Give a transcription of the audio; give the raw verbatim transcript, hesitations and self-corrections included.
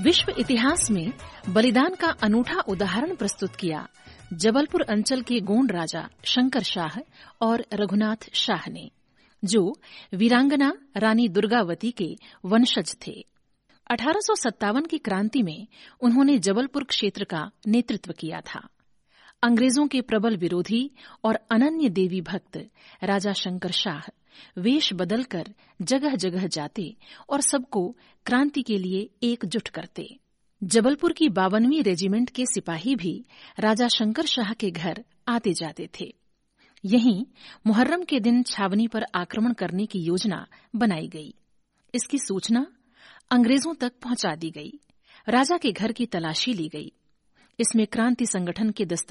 विश्व इतिहास में बलिदान का अनूठा उदाहरण प्रस्तुत किया जबलपुर अंचल के गोंड राजा शंकर शाह और रघुनाथ शाह ने, जो वीरांगना रानी दुर्गावती के वंशज थे। अठारह सौ सत्तावन की क्रांति में उन्होंने जबलपुर क्षेत्र का नेतृत्व किया था। अंग्रेजों के प्रबल विरोधी और अनन्य देवी भक्त राजा शंकर शाह वेश बदलकर जगह जगह जाते और सबको क्रांति के लिए एकजुट करते। जबलपुर की बावनवीं रेजिमेंट के सिपाही भी राजा शंकर शाह के घर आते जाते थे। यहीं मुहर्रम के दिन छावनी पर आक्रमण करने की योजना बनाई गई। इसकी सूचना अंग्रेजों तक पहुंचा दी गई। राजा के घर की तलाशी ली गई। इसमें क्रांति संगठन के दस्तावेज